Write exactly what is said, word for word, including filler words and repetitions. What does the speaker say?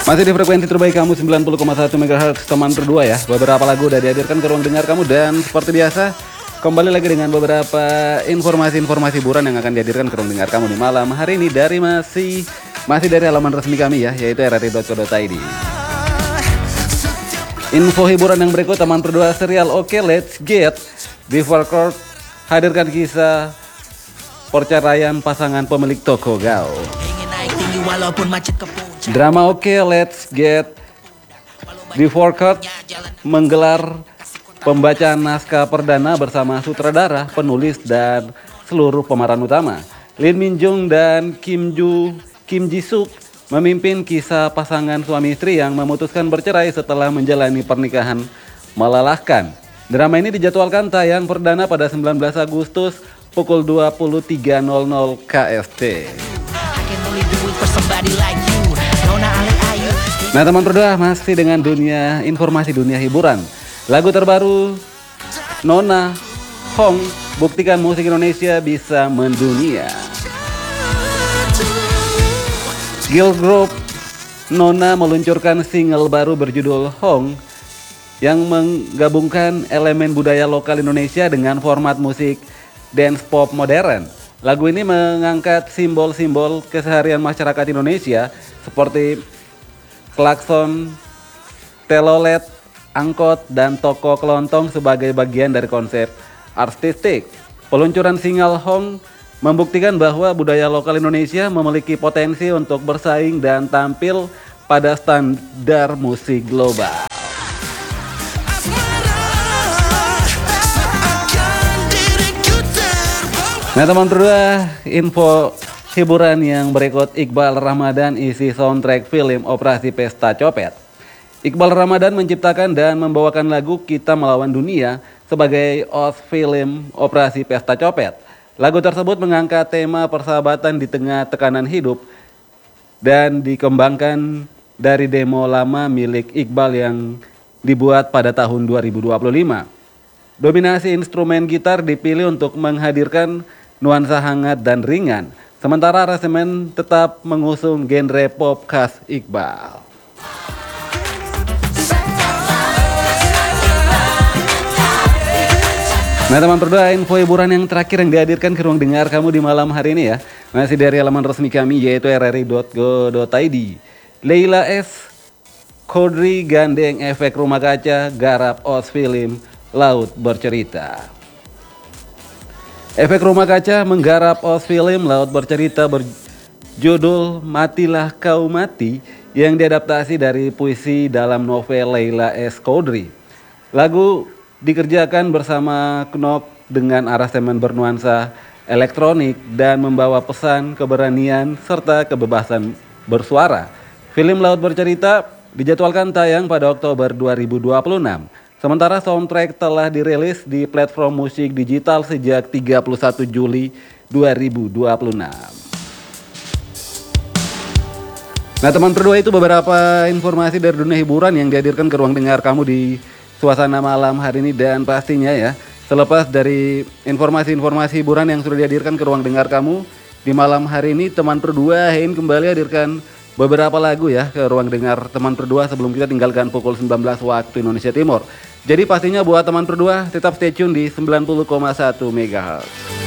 Masih di frekuensi terbaik kamu sembilan puluh koma satu megahertz teman berdua ya. Beberapa lagu udah dihadirkan ke ruang dengar kamu dan seperti biasa kembali lagi dengan beberapa informasi-informasi hiburan yang akan dihadirkan ke ruang dengar kamu di malam hari ini dari masih masih dari halaman resmi kami ya, yaitu r r i dot co dot i d. Info hiburan yang berikut teman berdua serial Oke Let's Get Before Court hadirkan kisah perceraian pasangan pemilik toko gaul. Drama Oke Let's Get Before Court menggelar pembacaan naskah perdana bersama sutradara, penulis, dan seluruh pemeran utama. Lee Min Jung dan Kim Ju Kim Ji Suk memimpin kisah pasangan suami istri yang memutuskan bercerai setelah menjalani pernikahan melelahkan. Drama ini dijadwalkan tayang perdana pada sembilan belas Agustus pukul dua puluh tiga nol nol K S T. Nah teman berdua, masih dengan dunia informasi dunia hiburan. Lagu terbaru Nona Hong buktikan musik Indonesia bisa mendunia. Girl group Nona meluncurkan single baru berjudul Hong yang menggabungkan elemen budaya lokal Indonesia dengan format musik dance pop modern. Lagu ini mengangkat simbol-simbol keseharian masyarakat Indonesia seperti klakson, telolet, angkot, dan toko kelontong sebagai bagian dari konsep artistik. Peluncuran single Hong membuktikan bahwa budaya lokal Indonesia memiliki potensi untuk bersaing dan tampil pada standar musik global. Nah teman berdua, info hiburan yang berikut. Iqbal Ramadan isi soundtrack film Operasi Pesta Copet. Iqbal Ramadan menciptakan dan membawakan lagu Kita Melawan Dunia sebagai O S T film Operasi Pesta Copet. Lagu tersebut mengangkat tema persahabatan di tengah tekanan hidup dan dikembangkan dari demo lama milik Iqbal yang dibuat pada tahun dua ribu dua puluh lima. Dominasi instrumen gitar dipilih untuk menghadirkan nuansa hangat dan ringan, sementara aransemen tetap mengusung genre pop khas Iqbal. Nah teman berdua, info hiburan yang terakhir yang dihadirkan ke ruang dengar kamu di malam hari ini ya, masih dari halaman resmi kami yaitu r r i dot co dot i d. Leila S. Kodri gandeng efek rumah kaca garap O S T film Laut Bercerita. Efek Rumah Kaca menggarap O S T film Laut Bercerita berjudul Matilah Kau Mati yang diadaptasi dari puisi dalam novel Leila S. Kodri. Lagu dikerjakan bersama Knop dengan aransemen bernuansa elektronik dan membawa pesan keberanian serta kebebasan bersuara. Film Laut Bercerita dijadwalkan tayang pada Oktober dua ribu dua puluh enam. Sementara soundtrack telah dirilis di platform musik digital sejak tiga puluh satu Juli dua ribu dua puluh enam. Nah teman berdua, itu beberapa informasi dari dunia hiburan yang dihadirkan ke ruang dengar kamu di suasana malam hari ini. Dan pastinya ya, selepas dari informasi-informasi hiburan yang sudah dihadirkan ke ruang dengar kamu di malam hari ini, teman berdua ingin kembali hadirkan beberapa lagu ya ke ruang dengar teman berdua sebelum kita tinggalkan pukul sembilan belas waktu Indonesia Timur. Jadi pastinya buat teman berdua tetap stay tune di sembilan puluh koma satu megahertz.